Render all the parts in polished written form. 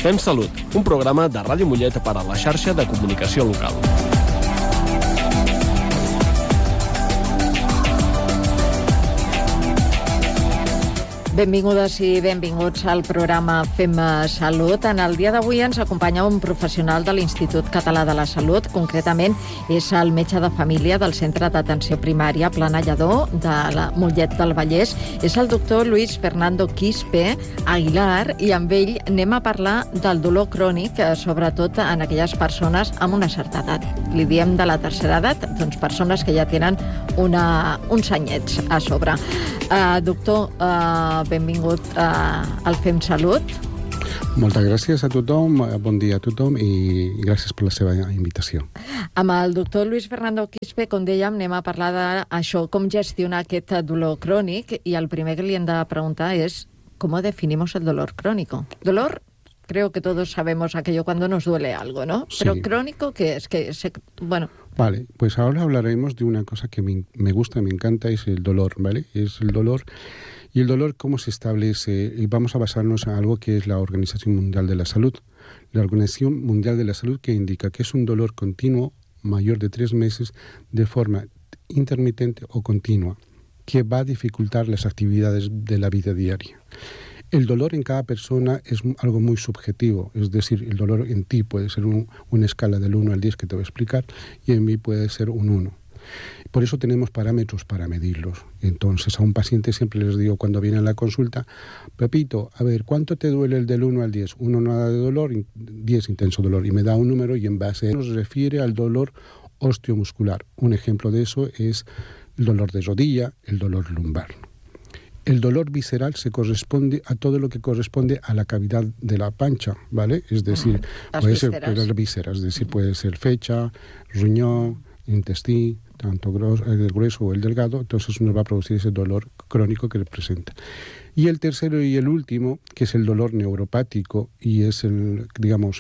Fem Salut, un programa de Ràdio Mollet per a la xarxa de comunicació local. Benvingudes i benvinguts al programa Fem Salut. En el dia d'avui ens acompanya un professional de l'Institut Català de la Salut. Concretament, és el metge de família del Centre d'Atenció Primària Plana Lledó de la Mollet del Vallès. És el doctor Luis Fernando Quispe Aguilar i amb ell anem a parlar del dolor crònic, sobretot en aquelles persones amb una certa edat. Li diem de la tercera edat, doncs persones que ja tenen uns anyets a sobre. Doctor, benvingut al Fem Salut. Moltes gràcies a tothom, bon dia a tothom i gràcies per la seva invitació. Amb el doctor Luis Fernando Quispe, com dèiem, anem a parlar d'això, com gestionar aquest dolor crònic, i el primer que li hem de preguntar és ¿cómo definimos el dolor crónico? Dolor, creo que todos sabemos aquello cuando nos duele algo, ¿no? Sí. Pero crónico, ¿qué es? Bueno. Vale, pues ahora hablaremos de una cosa que me gusta, me encanta, es el dolor, ¿vale? Es el dolor. Y el dolor, ¿cómo se establece? Y vamos a basarnos en algo que es la Organización Mundial de la Salud. La Organización Mundial de la Salud, que indica que es un dolor continuo mayor de 3 meses de forma intermitente o continua, que va a dificultar las actividades de la vida diaria. El dolor en cada persona es algo muy subjetivo, es decir, el dolor en ti puede ser una escala del 1 al 10 que te voy a explicar, y en mí puede ser un 1. Por eso tenemos parámetros para medirlos. Entonces, a un paciente siempre les digo cuando viene a la consulta: Pepito, a ver, ¿cuánto te duele el del 1 al 10? 1 nada de dolor, 10 intenso dolor. Y me da un número y en base a eso nos refiere al dolor osteomuscular. Un ejemplo de eso es el dolor de rodilla, el dolor lumbar. El dolor visceral se corresponde a todo lo que corresponde a la cavidad de la pancha, ¿vale? Es decir, puede ser vísceras, es decir, puede ser fecha, riñón, intestino, tanto el grueso o el delgado. Entonces nos va a producir ese dolor crónico que representa. Y el tercero y el último, que es el dolor neuropático, y es el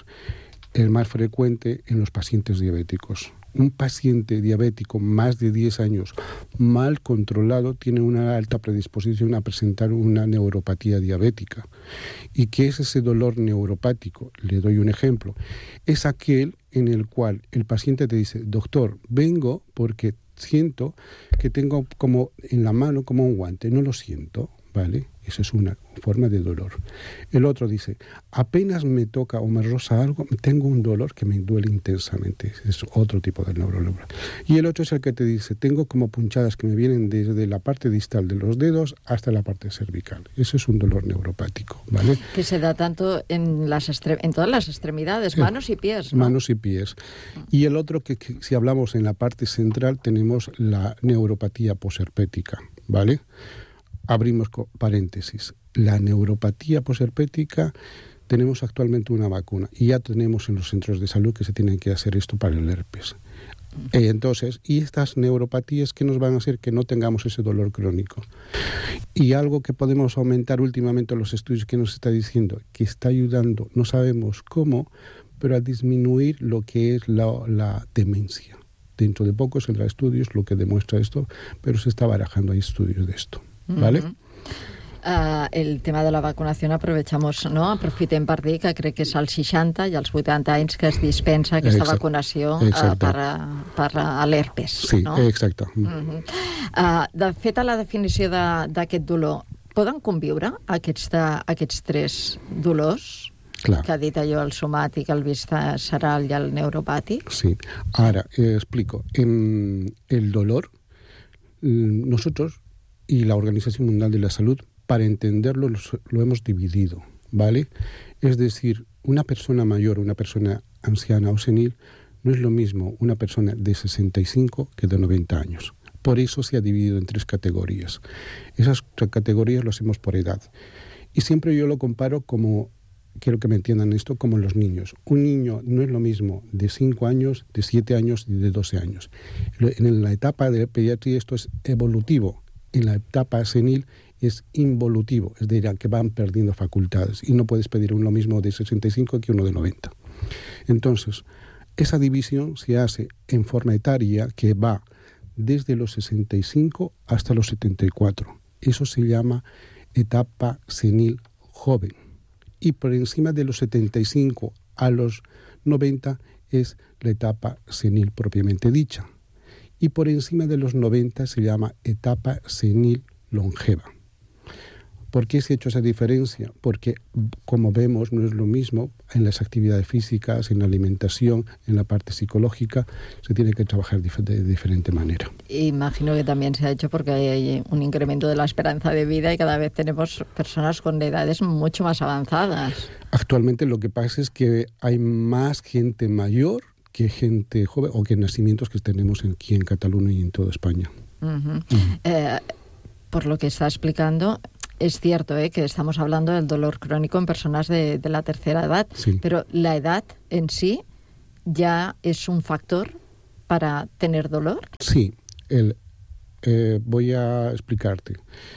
más frecuente en los pacientes diabéticos. Un paciente diabético más de 10 años mal controlado tiene una alta predisposición a presentar una neuropatía diabética. ¿Y qué es ese dolor neuropático? Le doy un ejemplo. Es aquel en el cual el paciente te dice: doctor, vengo porque siento que tengo como en la mano como un guante, no lo siento, ¿vale? Esa es una forma de dolor. El otro dice: apenas me toca o me roza algo, tengo un dolor que me duele intensamente. Es otro tipo de dolor. Y el otro es el que te dice: tengo como punchadas que me vienen desde la parte distal de los dedos hasta la parte cervical. Eso es un dolor neuropático, ¿vale? Que se da tanto en todas las extremidades, manos y pies, ¿no? Manos y pies. Y el otro que si hablamos en la parte central, tenemos la neuropatía posherpética, ¿vale? Abrimos paréntesis. La neuropatía posherpética, tenemos actualmente una vacuna y ya tenemos en los centros de salud que se tienen que hacer esto para el herpes. Entonces, y estas neuropatías que nos van a hacer que no tengamos ese dolor crónico. Y algo que podemos aumentar últimamente en los estudios que nos está diciendo que está ayudando, no sabemos cómo, pero a disminuir lo que es la demencia. Dentro de poco saldrá estudios lo que demuestra esto, pero se está barajando, hay estudios de esto. ¿Vale? El tema de la vacunació aprofitem per dir que crec que és als 60 i als 80 anys que es dispensa aquesta vacunació per a l'herpes. Sí, no? exacte. De fet, a la definició d'aquest dolor, poden conviure aquests 3 dolors? Claro. Que ha dit allò, el somàtic, el visceral i el neuropàtic? Sí. Ahora, explico. En el dolor, nosotros y la Organización Mundial de la Salud, para entenderlo, lo hemos dividido, ¿vale? Es decir, una persona mayor, una persona anciana o senil, no es lo mismo una persona de 65 que de 90 años. Por eso se ha dividido en 3 categorías. Esas categorías lo hacemos por edad. Y siempre yo lo comparo como, quiero que me entiendan esto, como los niños. Un niño no es lo mismo de 5 años, de 7 años y de 12 años. En la etapa de pediatría esto es evolutivo. En la etapa senil es involutivo, es decir, que van perdiendo facultades y no puedes pedir lo mismo de 65 que uno de 90. Entonces, esa división se hace en forma etaria que va desde los 65 hasta los 74. Eso se llama etapa senil joven. y por encima de los 75 a los 90 es la etapa senil propiamente dicha. Y por encima de los 90 se llama etapa senil longeva. ¿Por qué se ha hecho esa diferencia? Porque, como vemos, no es lo mismo en las actividades físicas, en la alimentación, en la parte psicológica, se tiene que trabajar de diferente manera. Imagino que también se ha hecho porque hay un incremento de la esperanza de vida y cada vez tenemos personas con edades mucho más avanzadas. Actualmente lo que pasa es que hay más gente mayor que gente joven, o que nacimientos que tenemos aquí en Cataluña y en toda España. Por lo que está explicando, es cierto que estamos hablando del dolor crónico en personas de la tercera edad, sí. Pero la edad en sí ya es un factor para tener dolor. Sí, voy a explicarte.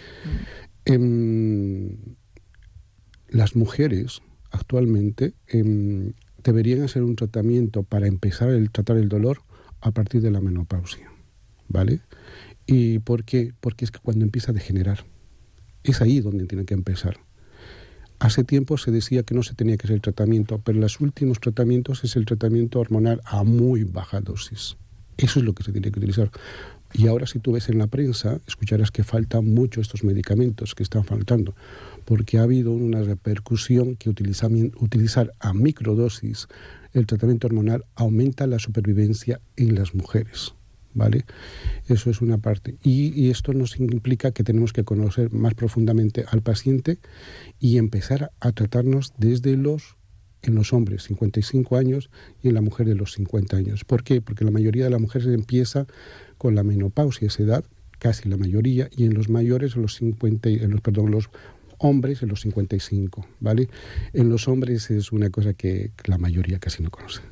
Las mujeres actualmente deberían hacer un tratamiento para empezar a tratar el dolor a partir de la menopausia, ¿vale? ¿Y por qué? Porque es que cuando empieza a degenerar, es ahí donde tiene que empezar. Hace tiempo se decía que no se tenía que hacer el tratamiento, pero los últimos tratamientos es el tratamiento hormonal a muy baja dosis. Eso es lo que se tiene que utilizar. Y ahora, si tú ves en la prensa, escucharás que faltan mucho estos medicamentos que están faltando, porque ha habido una repercusión que utilizar a microdosis el tratamiento hormonal aumenta la supervivencia en las mujeres, ¿vale? Eso es una parte. Y esto nos implica que tenemos que conocer más profundamente al paciente y empezar a tratarnos en los hombres 55 años y en la mujer de los 50 años. ¿Por qué? Porque la mayoría de las mujeres empieza con la menopausia, esa edad, casi la mayoría, y en los mayores, los hombres en los 55, ¿vale? En los hombres es una cosa que la mayoría casi no conoce.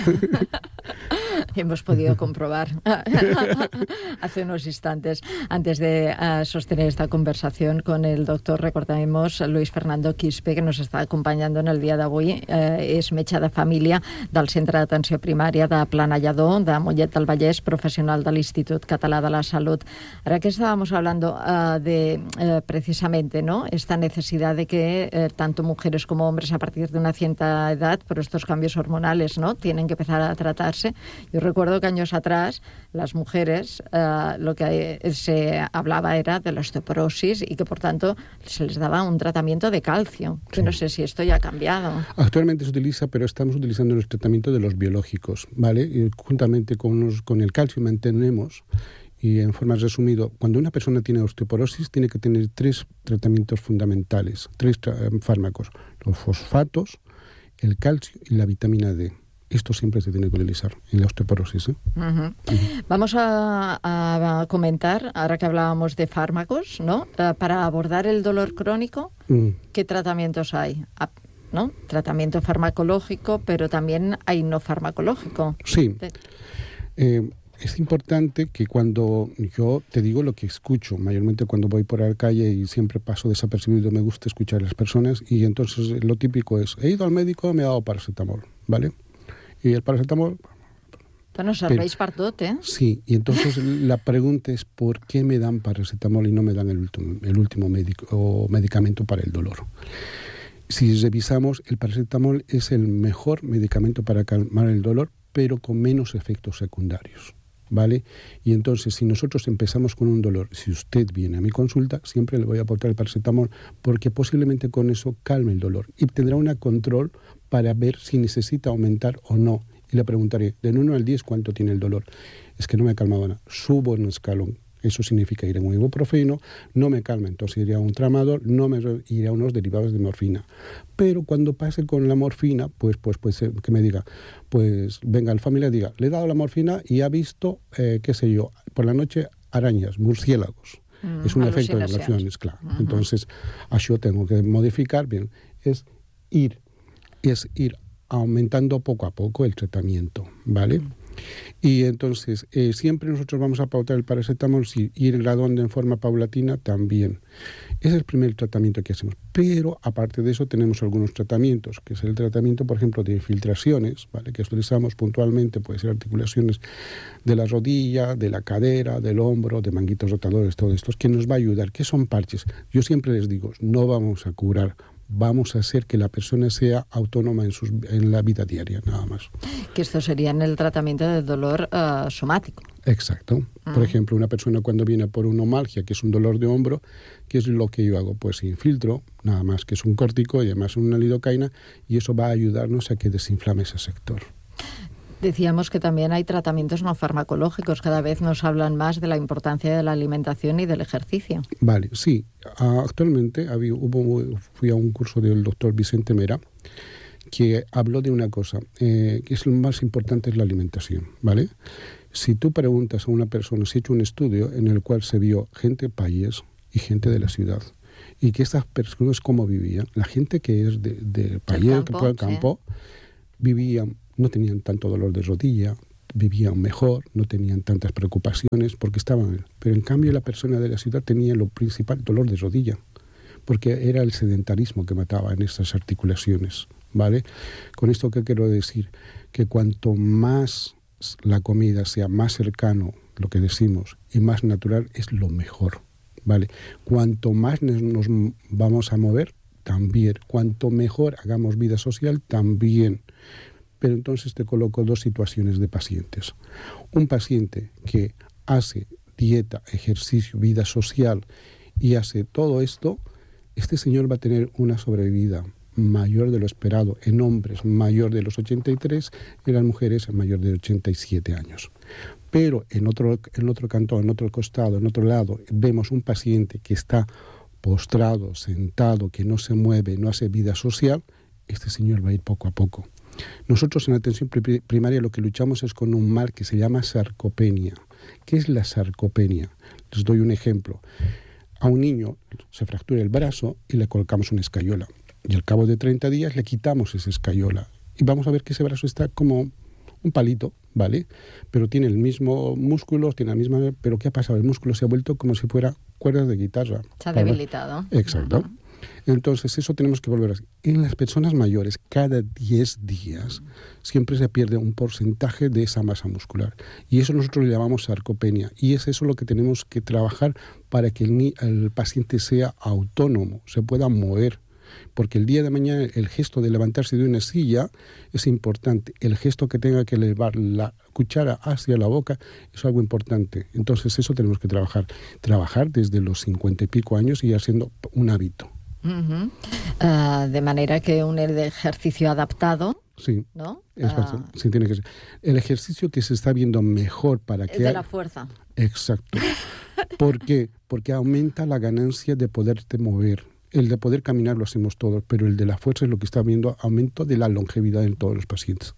Hemos podido comprobar hace unos instantes. Antes de sostener esta conversación con el doctor, recordemos Luis Fernando Quispe, que nos està acompanyant en el dia d'avui. És metge de família del Centre d'Atenció Primària de Planallador, de Mollet del Vallès, professional de l'Institut Català de la Salud. Ahora que estábamos hablando de precisamente, ¿no?, esta necesidad de que tanto mujeres como hombres a partir de una cierta edad, por estos cambios hormonales, ¿no?, tienen que empezar a tratarse. Yo recuerdo que años atrás las mujeres lo que se hablaba era de la osteoporosis y que por tanto se les daba un tratamiento de calcio. Sí. Que no sé si esto ya ha cambiado. Actualmente se utiliza, pero estamos utilizando los tratamientos de los biológicos, ¿vale? Y juntamente con el calcio mantenemos. Y en forma resumida, cuando una persona tiene osteoporosis tiene que tener 3 tratamientos fundamentales, 3 fármacos: los fosfatos, el calcio y la vitamina D. Esto siempre se tiene que utilizar en la osteoporosis. Vamos a comentar, ahora que hablábamos de fármacos, ¿no? Para abordar el dolor crónico, ¿qué tratamientos hay? ¿No? Tratamiento farmacológico, pero también hay no farmacológico. Sí. Es importante que cuando yo te digo lo que escucho, mayormente cuando voy por la calle y siempre paso desapercibido, me gusta escuchar a las personas, y entonces lo típico es: he ido al médico, me ha dado paracetamol, ¿vale? Y el paracetamol... Bueno, serveix per tot, ¿eh? Sí, y entonces la pregunta es: ¿por qué me dan paracetamol y no me dan el último medicamento para el dolor? Si revisamos, el paracetamol es el mejor medicamento para calmar el dolor, pero con menos efectos secundarios, ¿vale? Y entonces, si nosotros empezamos con un dolor, si usted viene a mi consulta, siempre le voy a aportar el paracetamol, porque posiblemente con eso calme el dolor y tendrá un control para ver si necesita aumentar o no. Y le preguntaré, del 1 al 10, ¿cuánto tiene el dolor? Es que no me ha calmado nada. Subo un escalón. Eso significa ir a un ibuprofeno, no me calma, entonces iré a un tramadol, iré a unos derivados de morfina. Pero cuando pase con la morfina, pues que me diga, pues venga el familiar y diga, le he dado la morfina y ha visto, qué sé yo, por la noche arañas, murciélagos. Es un efecto de relaciones, claro. Entonces, yo tengo que modificar, bien, es ir aumentando poco a poco el tratamiento, ¿vale? Y entonces, siempre nosotros vamos a pautar el paracetamol, sí, ir graduando en forma paulatina también. Ese es el primer tratamiento que hacemos. Pero, aparte de eso, tenemos algunos tratamientos, que es el tratamiento, por ejemplo, de infiltraciones, ¿vale?, que utilizamos puntualmente, puede ser articulaciones de la rodilla, de la cadera, del hombro, de manguitos rotadores, todo esto, que nos va a ayudar. ¿Qué son parches? Yo siempre les digo, no vamos a curar, vamos a hacer que la persona sea autónoma en la vida diaria, nada más. Que esto sería en el tratamiento del dolor somático. Exacto. Por ejemplo, una persona cuando viene por una omalgia, que es un dolor de hombro, ¿qué es lo que yo hago? Pues infiltro, nada más que es un córtico y además una lidocaína, y eso va a ayudarnos a que desinflame ese sector. Decíamos que también hay tratamientos no farmacológicos. Cada vez nos hablan más de la importancia de la alimentación y del ejercicio. Vale, sí. Actualmente fui a un curso del doctor Vicente Mera que habló de una cosa, que es lo más importante, es la alimentación, ¿vale? Si tú preguntas a una persona, se ha hecho un estudio en el cual se vio gente de país y gente de la ciudad, y que estas personas cómo vivían. La gente que es de país, que fue al campo, vivían, no tenían tanto dolor de rodilla, vivían mejor, no tenían tantas preocupaciones porque estaban... Pero en cambio la persona de la ciudad tenía lo principal, dolor de rodilla, porque era el sedentarismo que mataba en estas articulaciones, ¿vale? Con esto, ¿qué quiero decir? Que cuanto más la comida sea más cercano, lo que decimos, y más natural, es lo mejor, ¿vale? Cuanto más nos vamos a mover, también. Cuanto mejor hagamos vida social, también. Pero entonces te coloco dos situaciones de pacientes. Un paciente que hace dieta, ejercicio, vida social y hace todo esto, este señor va a tener una sobrevida mayor de lo esperado, en hombres mayor de los 83, en las mujeres mayor de 87 años. Pero en otro cantón, en otro costado, en otro lado, vemos un paciente que está postrado, sentado, que no se mueve, no hace vida social, este señor va a ir poco a poco. Nosotros en atención primaria lo que luchamos es con un mal que se llama sarcopenia. ¿Qué es la sarcopenia? Les doy un ejemplo. A un niño se fractura el brazo y le colocamos una escayola. Y al cabo de 30 días le quitamos esa escayola. Y vamos a ver que ese brazo está como un palito, ¿vale? Pero tiene el mismo músculo, tiene la misma... Pero ¿qué ha pasado? El músculo se ha vuelto como si fuera cuerdas de guitarra. Se ha debilitado. Exacto. Entonces, eso tenemos que volver a hacer. En las personas mayores, cada 10 días, siempre se pierde un porcentaje de esa masa muscular. Y eso nosotros le llamamos sarcopenia. Y es eso lo que tenemos que trabajar para que el paciente sea autónomo, se pueda mover. Porque el día de mañana el gesto de levantarse de una silla es importante. El gesto que tenga que elevar la cuchara hacia la boca es algo importante. Entonces, eso tenemos que trabajar. Trabajar desde los 50 y pico años y haciendo un hábito. De manera que un ejercicio adaptado, sí, ¿no? Sí, tiene que ser. El ejercicio que se está viendo mejor para que... El de la fuerza. Exacto. ¿Por qué? Porque aumenta la ganancia de poderte mover. El de poder caminar lo hacemos todos, pero el de la fuerza es lo que está viendo aumento de la longevidad en todos los pacientes.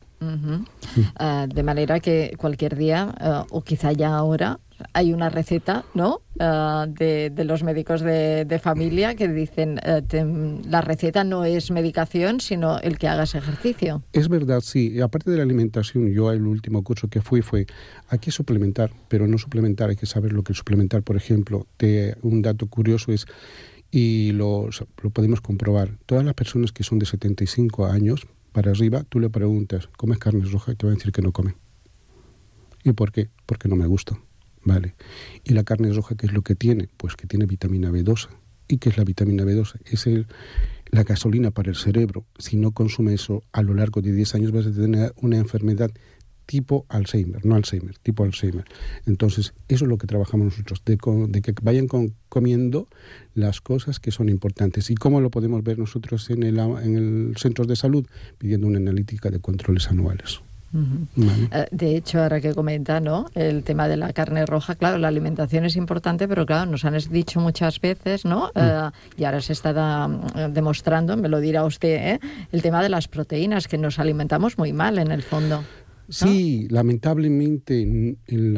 De manera que cualquier día, o quizá ya ahora, hay una receta, ¿no? De los médicos de familia que dicen la receta no es medicación, sino el que hagas ejercicio. Es verdad, sí. Aparte de la alimentación, yo el último curso que fui fue hay que suplementar, pero no suplementar, hay que saber lo que es suplementar. Por ejemplo, un dato curioso es, y lo podemos comprobar, todas las personas que son de 75 años para arriba, tú le preguntas, ¿comes carne roja? Y te va a decir que no come. ¿Y por qué? Porque no me gusta. Vale. ¿Y la carne roja qué es lo que tiene? Pues que tiene vitamina B12. ¿Y qué es la vitamina B12? Es la gasolina para el cerebro. Si no consume eso a lo largo de 10 años vas a tener una enfermedad tipo Alzheimer, no Alzheimer, tipo Alzheimer. Entonces, eso es lo que trabajamos nosotros, de que vayan comiendo las cosas que son importantes. ¿Y cómo lo podemos ver nosotros en el centro de salud? Pidiendo una analítica de controles anuales. Vale. De hecho, ahora que comenta, ¿no?, el tema de la carne roja, claro, la alimentación es importante, pero claro, nos han dicho muchas veces, ¿no? Y ahora se está demostrando, me lo dirá usted, el tema de las proteínas, que nos alimentamos muy mal en el fondo, ¿no? Sí, lamentablemente en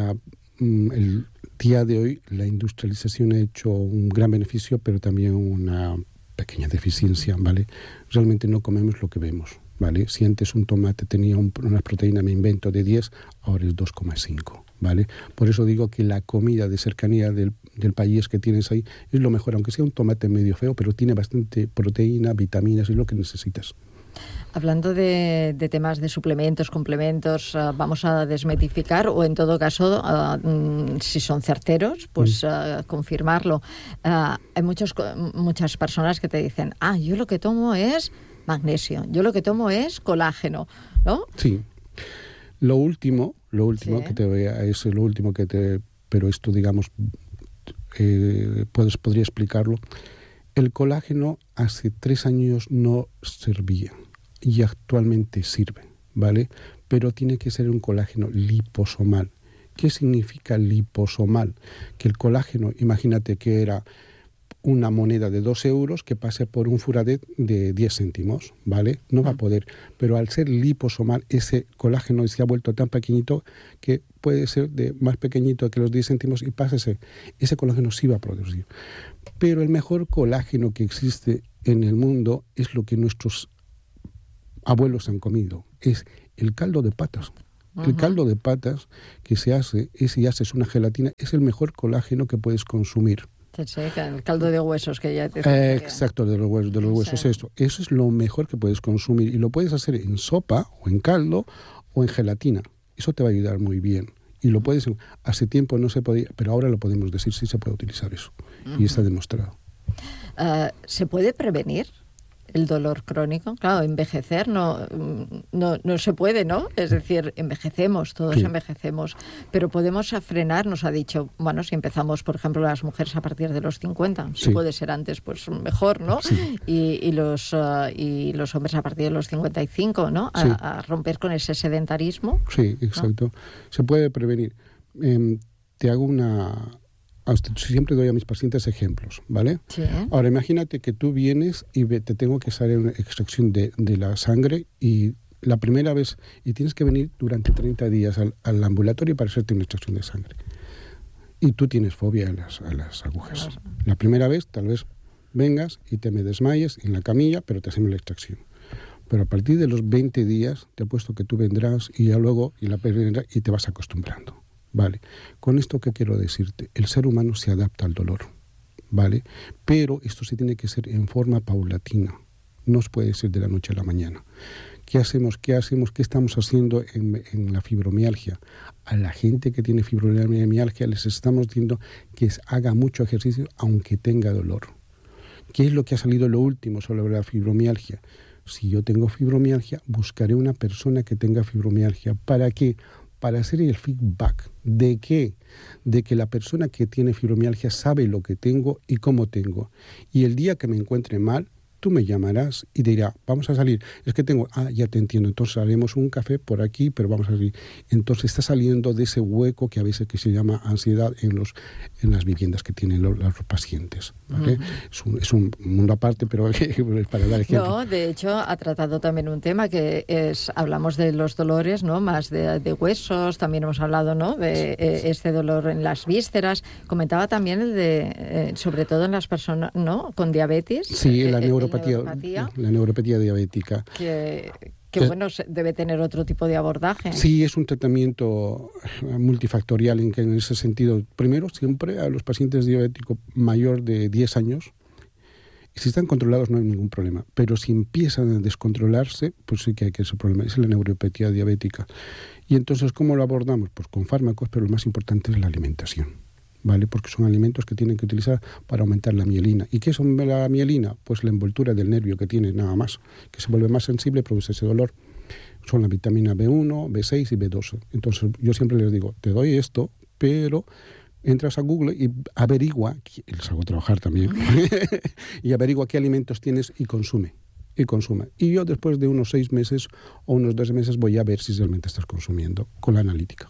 el día de hoy la industrialización ha hecho un gran beneficio, pero también una pequeña deficiencia, ¿vale? Realmente no comemos lo que vemos, ¿vale? Si antes un tomate tenía una proteína, me invento, de 10, ahora es 2,5, ¿vale? Por eso digo que la comida de cercanía del país que tienes ahí es lo mejor, aunque sea un tomate medio feo, pero tiene bastante proteína, vitaminas, es lo que necesitas. Hablando de temas de suplementos, complementos, vamos a desmitificar o en todo caso, si son certeros, pues confirmarlo. Hay muchas personas que te dicen, yo lo que tomo es magnesio, yo lo que tomo es colágeno, ¿no? Sí. Lo último Sí. que te voy a, es lo último que te, pero esto digamos podría explicarlo. El colágeno hace 3 años no servía y actualmente sirve, ¿vale? Pero tiene que ser un colágeno liposomal. ¿Qué significa liposomal? Que el colágeno, imagínate que era una moneda de 2 euros que pase por un furadet de 10 céntimos, ¿vale? No va a poder. Pero al ser liposomal, ese colágeno se ha vuelto tan pequeñito que puede ser más pequeñito que los 10 céntimos y pásese. Ese colágeno sí va a producir. Pero el mejor colágeno que existe en el mundo es lo que nuestros abuelos han comido. Es el caldo de patas. El caldo de patas que se hace, si haces una gelatina, es el mejor colágeno que puedes consumir. Sí, el caldo de huesos que ya te... Exacto, de los huesos. Sí. Eso es lo mejor que puedes consumir y lo puedes hacer en sopa o en caldo o en gelatina. Eso te va a ayudar muy bien. Y lo puedes, hace tiempo no se podía, pero ahora lo podemos decir, sí se puede utilizar eso. Y está demostrado. ¿Se puede prevenir el dolor crónico? Claro, envejecer no se puede, ¿no? Es decir, envejecemos, todos envejecemos, pero podemos frenar, nos ha dicho, bueno, si empezamos, por ejemplo, las mujeres a partir de los 50, si puede ser antes, pues mejor, ¿no? Sí. Y los hombres a partir de los 55, ¿no? A romper con ese sedentarismo. Sí, exacto. ¿No? Se puede prevenir. Te hago siempre doy a mis pacientes ejemplos, ¿vale? Sí. Ahora, imagínate que tú vienes y te tengo que hacer una extracción de la sangre y la primera vez, y tienes que venir durante 30 días al ambulatorio para hacerte una extracción de sangre. Y tú tienes fobia a las agujas. La primera vez, tal vez vengas y te me desmayes en la camilla, pero te hacemos la extracción. Pero a partir de los 20 días, te apuesto que tú vendrás y ya luego y te vas acostumbrando. Vale, con esto ¿qué quiero decirte? El ser humano se adapta al dolor, ¿vale? Pero esto se tiene que hacer en forma paulatina, no puede ser de la noche a la mañana. ¿Qué hacemos? ¿Qué estamos haciendo en la fibromialgia? A la gente que tiene fibromialgia les estamos diciendo que haga mucho ejercicio aunque tenga dolor. ¿Qué es lo que ha salido lo último sobre la fibromialgia? Si yo tengo fibromialgia, buscaré una persona que tenga fibromialgia. ¿Para qué? Para hacer el feedback. ¿De qué? De que la persona que tiene fibromialgia sabe lo que tengo y cómo tengo. Y el día que me encuentre mal, tú me llamarás y dirás, vamos a salir. Es que tengo, ya te entiendo, entonces haremos un café por aquí, pero vamos a salir. Entonces está saliendo de ese hueco que a veces que se llama ansiedad en las viviendas que tienen los pacientes, ¿vale? Es un mundo aparte, pero para dar ejemplo. No, de hecho, ha tratado también un tema que hablamos de los dolores, ¿no? Más de huesos, también hemos hablado, ¿no? De este dolor en las vísceras. Comentaba también el de, sobre todo en las personas, ¿no? Con diabetes. Sí, la neuropatía diabética. Que bueno, debe tener otro tipo de abordaje. Sí, es un tratamiento multifactorial en ese sentido. Primero, siempre a los pacientes diabéticos mayor de 10 años, si están controlados no hay ningún problema. Pero si empiezan a descontrolarse, pues sí que hay que ese problema. Es la neuropatía diabética. Y entonces, ¿cómo lo abordamos? Pues con fármacos, pero lo más importante es la alimentación. ¿Vale? Porque son alimentos que tienen que utilizar para aumentar la mielina. ¿Y qué es la mielina? Pues la envoltura del nervio que tiene, nada más, que se vuelve más sensible y produce ese dolor. Son la vitamina B1, B6 y B12. Entonces yo siempre les digo, te doy esto, pero entras a Google y averigua, les hago trabajar también, y averigua qué alimentos tienes y consume. Y yo después de unos 6 meses o unos 12 meses voy a ver si realmente estás consumiendo con la analítica.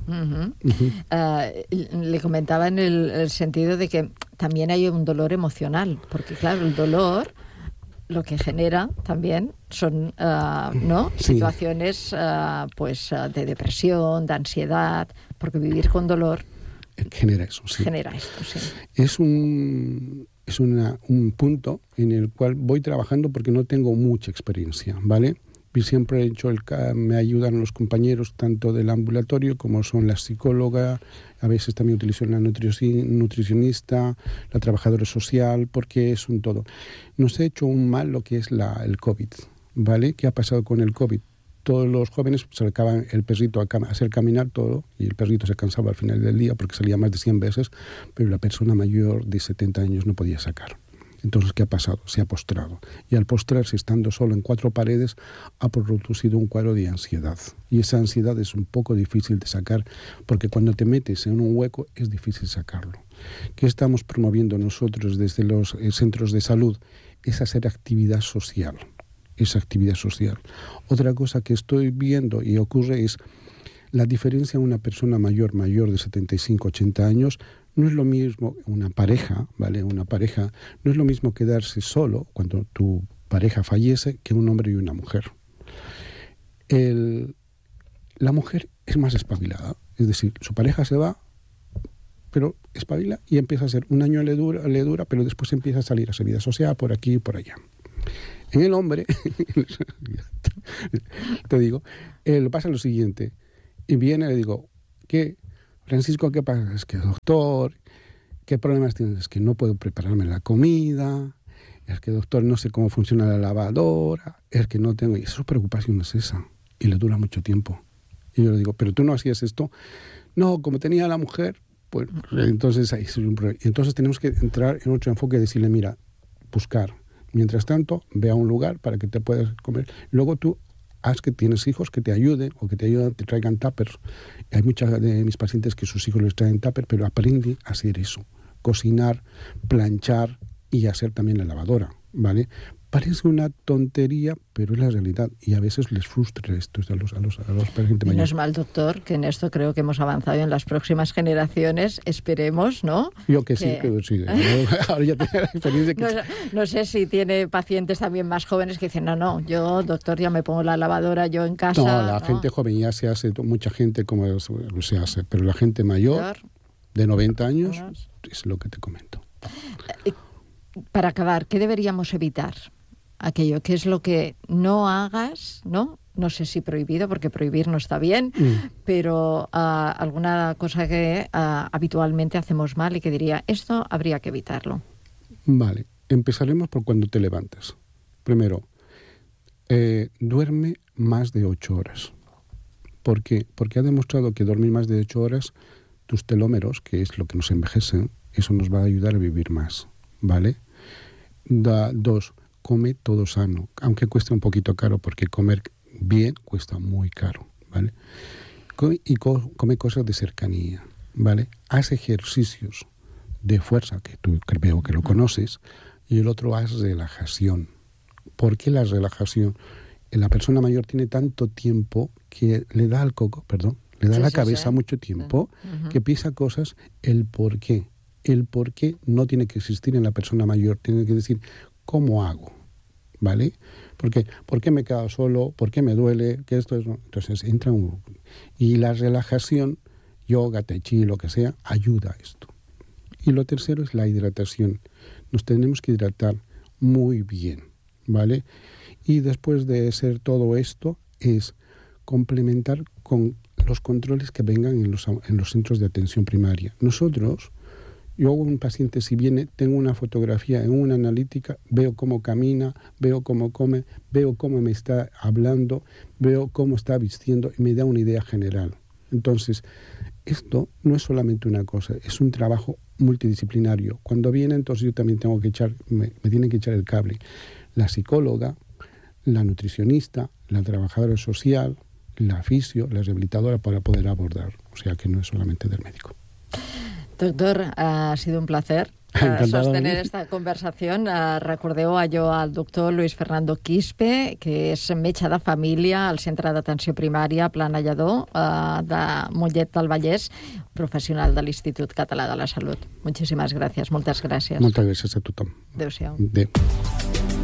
Le comentaba en el sentido de que también hay un dolor emocional, porque claro, el dolor lo que genera también son ¿no? situaciones de depresión, de ansiedad, porque vivir con dolor genera eso, sí. Genera esto, sí. Es un punto en el cual voy trabajando porque no tengo mucha experiencia, ¿vale? Y siempre he hecho me ayudan los compañeros tanto del ambulatorio como son la psicóloga, a veces también utilizo la nutricionista, la trabajadora social, porque es un todo. Nos ha hecho un mal lo que es el COVID, ¿vale? ¿Qué ha pasado con el COVID? Todos los jóvenes se sacaban el perrito a hacer caminar todo y el perrito se cansaba al final del día porque salía más de 100 veces, pero la persona mayor de 70 años no podía sacar. Entonces, ¿qué ha pasado? Se ha postrado. Y al postrarse, estando solo en 4 paredes, ha producido un cuadro de ansiedad. Y esa ansiedad es un poco difícil de sacar porque cuando te metes en un hueco es difícil sacarlo. ¿Qué estamos promoviendo nosotros desde los centros de salud? Es hacer actividad social. Esa actividad social. Otra cosa que estoy viendo y ocurre es la diferencia en una persona mayor de 75, 80 años. No es lo mismo una pareja, ¿vale? Una pareja no es lo mismo quedarse solo cuando tu pareja fallece que un hombre y una mujer. La mujer es más espabilada, es decir, su pareja se va, pero espabila y empieza a ser un año le dura, pero después empieza a salir a su vida social por aquí y por allá. En el hombre, te digo, pasa lo siguiente, y viene y le digo, ¿qué? Francisco, ¿qué pasa? Es que, doctor, ¿qué problemas tienes? Es que no puedo prepararme la comida, es que, doctor, no sé cómo funciona la lavadora, es que no tengo... Y su preocupación es esa, y le dura mucho tiempo. Y yo le digo, ¿pero tú no hacías esto? No, como tenía la mujer, pues entonces ahí es un problema. Entonces tenemos que entrar en otro enfoque y decirle, mira, buscar. Mientras tanto, ve a un lugar para que te puedas comer. Luego tú haz que tienes hijos que te ayuden o que te traigan tuppers. Hay muchas de mis pacientes que sus hijos les traen tuppers, pero aprende a hacer eso. Cocinar, planchar y hacer también la lavadora, ¿vale? Parece una tontería, pero es la realidad. Y a veces les frustra esto a los pacientes mayores. Menos mal, doctor, que en esto creo que hemos avanzado en las próximas generaciones. Esperemos, ¿no? Yo que sí, creo que sí. Ahora ya tengo la experiencia que... No sé si tiene pacientes también más jóvenes que dicen, no, yo, doctor, ya me pongo la lavadora yo en casa. No, la gente joven ya se hace, mucha gente como se hace, pero la gente mayor, de 90 años, es lo que te comento. Para acabar, ¿qué deberíamos evitar? Aquello, ¿qué es lo que no hagas, no? No sé si prohibido, porque prohibir no está bien, pero alguna cosa que habitualmente hacemos mal y que diría, esto habría que evitarlo. Vale, empezaremos por cuando te levantas. Primero, duerme más de 8 horas. ¿Por qué? Porque ha demostrado que dormir más de 8 horas, tus telómeros, que es lo que nos envejecen, eso nos va a ayudar a vivir más, ¿vale? 2, come todo sano, aunque cueste un poquito caro, porque comer bien cuesta muy caro, ¿vale? Y come cosas de cercanía, ¿vale? Haz ejercicios de fuerza, que tú creo que lo conoces, y el otro haz relajación. ¿Por qué la relajación? La persona mayor tiene tanto tiempo que le da al le da la cabeza mucho tiempo, que piensa cosas, el por qué. El por qué no tiene que existir en la persona mayor, tiene que decir, ¿cómo hago? ¿Vale? Porque, ¿por qué me he quedado solo? ¿Por qué me duele? ¿Qué esto es? Entonces entra un... Y la relajación, yoga, tai chi, lo que sea, ayuda a esto. Y lo tercero es la hidratación. Nos tenemos que hidratar muy bien, ¿vale? Y después de hacer todo esto, es complementar con los controles que vengan en los centros de atención primaria. Nosotros... Yo, un paciente, si viene, tengo una fotografía en una analítica, veo cómo camina, veo cómo come, veo cómo me está hablando, veo cómo está vistiendo y me da una idea general. Entonces, esto no es solamente una cosa, es un trabajo multidisciplinario. Cuando viene, entonces yo también tengo que me tienen que echar el cable. La psicóloga, la nutricionista, la trabajadora social, la fisio, la rehabilitadora para poder abordar. O sea que no es solamente del médico. Doctor, ha sido un placer sostener esta conversación. Recordeu allò al doctor Luis Fernando Quispe, que és metge de família al Centre d'Atenció Primària Plana Lledó de Mollet del Vallès, professional de l'Institut Català de la Salut. Muchísimas gracias. Moltes gràcies. Moltes gràcies a tothom. Adéu-siau. Adéu.